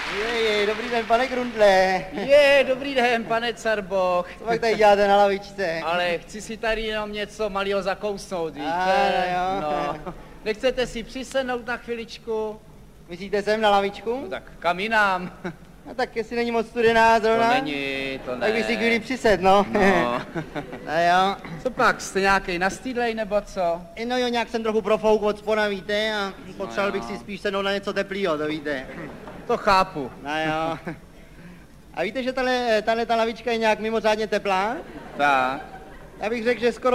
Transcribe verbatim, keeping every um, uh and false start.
Jej, jej, dobrý den, pane Grundle. Je, dobrý den, pane Carboch. Co pak tady děláte na lavičce? Ale chci si tady jenom něco malého zakousnout, víte? A, jo. No. Nechcete si přisednout na chviličku? Myslíte sem na lavičku? No tak kam jinam? No tak jestli není moc studená zrovna. To není, to ne. Tak bych si chvíli přised, no. No. A jo. Co pak, jste nějaký nastýdlej nebo co? No jo, nějak jsem trochu profouk od spona, víte, a potřeboval No bych jo. si spíš sednout na něco teplýho, to víte. To chápu. No jo. A víte, že tahle, tahle ta lavička je nějak mimořádně teplá? Tak. Já bych řekl, že skoro